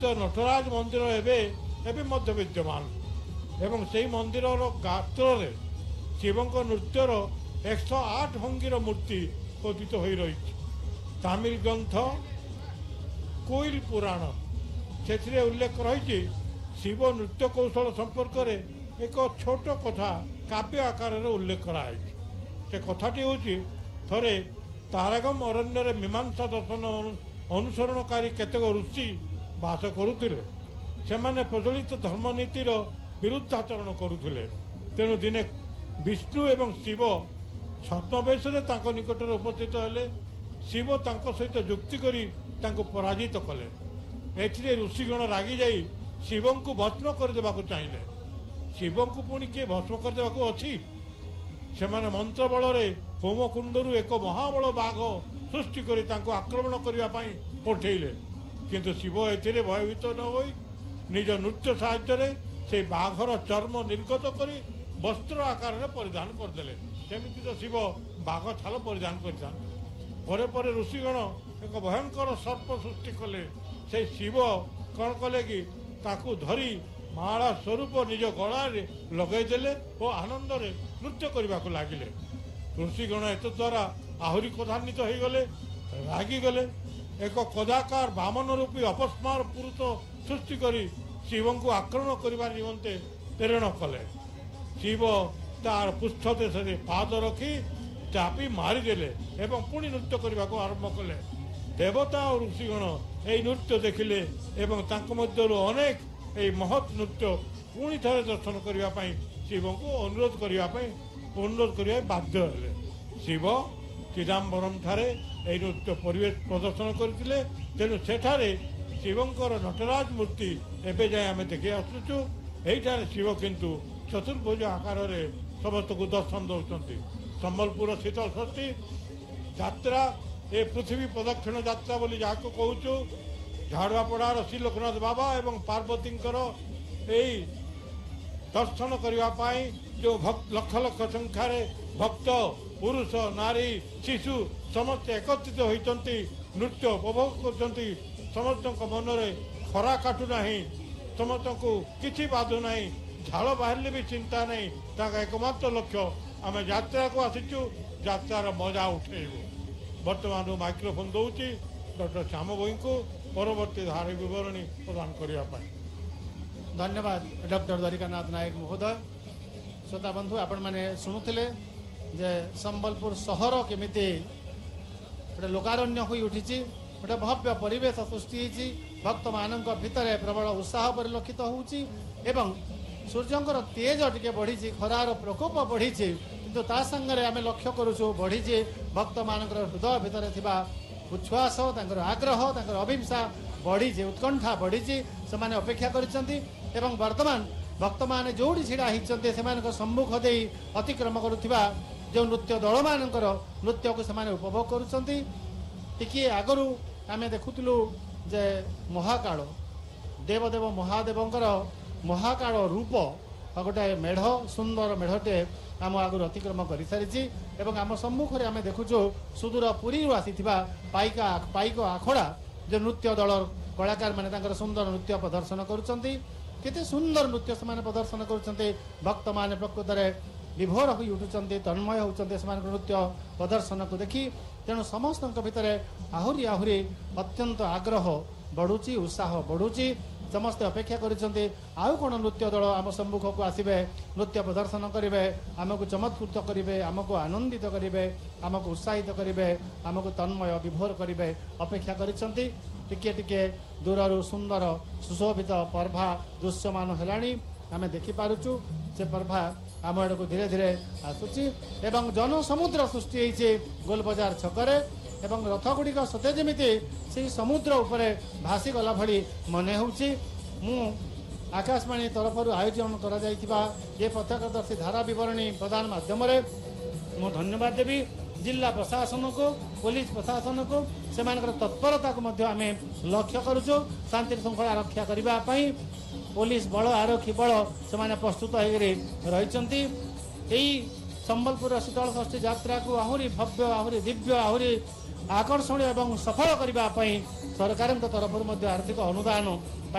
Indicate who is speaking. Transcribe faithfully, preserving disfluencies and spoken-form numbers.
Speaker 1: नटराज मंदिर एवं मध्य विद्यमान एवं से मंदिर गात्र शिव नृत्यर एक सौ आठ भंगीर मूर्ति खोदित हो रही। तमिल ग्रंथ कोइल पुराण से उल्लेख रही शिव नृत्य कौशल संपर्क में एक छोट कथा काव्य आकार उल्लेख कराई। से कथाटी हूँ थे तारागम अरण्य मीमांसा दर्शन अनुसरणकारी केतक ऋषि बास करुले से प्रचलित धर्मनीतिर विरुद्धाचरण करुले। तेणु दिने विष्णु एवं शिव छद्मवेश निकट उपस्थित हेले। शिव तांको सहित जुक्ति करी तांको पराजित कले। एथिरे ऋषिगण रागी जाई शिव को भस्म करदेवा चाहिए। शिव को पुणी किए भस्म करदेवा अच्छी से मंत्र बल होमकुंडरू एक महाबल बाघ सृष्टि कर आक्रमण करने पठेले। किंतु शिव ए भयभीत न हो निज नृत्य साहाय्य से बाघर चर्म निर्गत कर वस्त्र आकार में परिधान करदे। सेमती तो शिव बाघ छाल परिधान कर ऋषिगण एक भयंकर सर्प सृष्टि कले। से शिव कौन कले कि ताकू धरी माला स्वरूप निज गलारे लगेदेले और आनंद नृत्य करने को लगिले। ऋषिगण एत द्वारा आहरी क्रोधान्वित हो गले, रागिगले। एक कदाकार बामन रूपी अपस्मार पुरुष सृष्टि करी शिव को आक्रमण करने निमंते प्रेरण कले। शिव तार पृष्ठ देश पाद रखी चापी मारिदेले एवं पुणी नृत्य करने को आरंभ कले। देवता और ऋषिगण यही नृत्य देखिले एवं तांको मध्यरु अनेक यही महत् नृत्य पुणी थे दर्शन करने शिव को अनुरोध करने अनुरोध करने बाध्य हेले। शिव चिदम्बरम ठारे यही नृत्य परिवेश प्रदर्शन करते। तेणु सेठारे शिवंकर नटराज मूर्ति एवं जाए आम देखी आसुचु। यही शिव किंतु चतुर्भुज आकार समस्त को दर्शन दौरान। संबलपुर शीतल षष्ठी यात्रा ए पृथ्वी प्रदक्षिण यात्रा बोली जहाँ कहूँ झाड़ुआपड़ार श्री लोकनाथ बाबा एवं पार्वती यही दर्शन करने जो भक्त लक्ष लक्ष संख्यार भक्त पुरुष नारी शिशु समस्त एकत्रित होती नृत्य उपभोग कर समस्त मन में खरा काटुना समस्त को किसी बाधु ना झाड़ बाहर भी चिंता नहीं। एकमात्र लक्ष्य आम यात्रा को आसीचु यात्रार मजा उठेबू। बर्तमान माइक्रोफोन दौची डॉक्टर श्याम भोई को परवर्ती धारा विवरणी प्रदान करने।
Speaker 2: धन्यवाद डॉक्टर द्वारिकानाथ नायक महोदय। श्रोता बंधु आपण मैंने शुणुले जे संबलपुर सहर केमिति गोटे लोकारण्य हो उठी गोटे भव्य परिवेश सृष्टि भक्त मान भितर प्रबल उत्साह परिलक्षित होउची एवं सूर्यंकर तेज टिके बढ़ी खरार प्रकोप बढ़ी किंतु ता संगे आम लक्ष्य करुचु बढ़ी भक्त मान हृदय भितर थिबा उच्छ्वास आग्रह अभिंसा बढ़ी उत्कंठा बढ़ी से अपेक्षा करिसेंती एवं वर्तमान भक्त मान जोड़ी छिड़ा होती से सम्मुख दे अतिक्रम करुवा जो नृत्य दल मान नृत्य को से उपभोग करुँच। टिके आगरू आम देखुलु जे महाकाल देवदेव महादेवंकर महाकाल रूप गोटे मेढ़ सुंदर मेढ़टे आम आगुरी अतिक्रम कर सारी एवं आम सम्मुखें आम देखुचु सुदूर पुरी आसीथिबा पाइका पाइक आखड़ा जो नृत्य दल कलाकार माने सुंदर नृत्य प्रदर्शन करुँच। केते सुंदर नृत्य से प्रदर्शन करुँच। भक्त मान प्रकृत में विभोर हो उठुंट तन्मय होती नृत्य प्रदर्शन को देखी। तेणु समस्त भितर आहुरी आहुरी अत्यंत आग्रह बढ़ुची उत्साह बढ़ुची। समस्ते अपेक्षा करिसेंती आउ कोन नृत्य दल आम सम्मुख को आसबे नृत्य प्रदर्शन करेंगे आमको चमत्कृत करेंगे आमको आनंदित करेंगे आमको उत्साहित करेंगे आमको तन्मय विभोर करेंगे अपेक्षा करिसेंती। टिके टिके दूररू सुंदर सुशोभित पर्भा दृश्यमान हेलाणी आम देखिपारुचु। से पर्भा आम आड़ को धीरे धीरे आसुची एवं जन समुद्र सृष्टि होइछे गोल बजार छकरे एवं रथ गुड़िक सते जमिति से समुद्र उपरे भासी गला भली मने होउची। मु आकाशवाणी तरफ आयोजन करा जायतिबा ये प्रत्यक्षदर्शी धारा विवरणी प्रदान माध्यम मु धन्यवाद देवी जिला प्रशासन को पुलिस प्रशासन को से तत्परता को मध्य आमे लक्ष्य करुचु। शांति श्रृंखला रक्षा करने पुलिस बल आरक्षी बल से प्रस्तुत होती। संबलपुर शीतल षष्ठी यात्रा को आहुरी भव्य आहुरी दिव्य आहुरी आकर्षणीय एवं सफल करने सरकार तरफ आर्थिक अनुदान